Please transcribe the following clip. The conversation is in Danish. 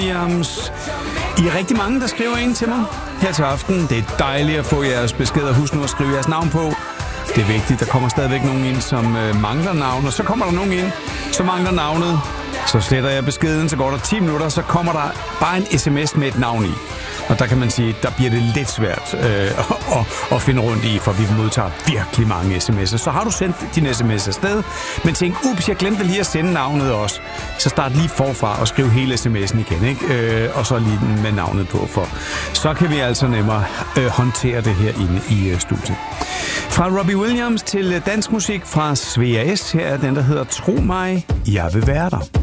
Williams. I er rigtig mange, der skriver ind til mig her til aften. Det er dejligt at få jeres beskeder. Husk nu at skrive jeres navn på. Det er vigtigt. Der kommer stadigvæk nogen ind, som mangler navn. Og så kommer der nogen ind, som mangler navnet. Så sletter jeg beskeden, så går der 10 minutter, så kommer der bare en sms med et navn i. Og der kan man sige, der bliver det lidt svært at finde rundt i, for vi modtager virkelig mange sms'er. Så har du sendt din sms afsted, men tænk, ups, jeg glemte lige at sende navnet også. Så start lige forfra og skriv hele sms'en igen, ikke? Og så lige med navnet på, for så kan vi altså nemmere håndtere det her inde i studiet. Fra Robbie Williams til dansk musik fra Svea S. Her er den, der hedder Tro mig, jeg vil være der.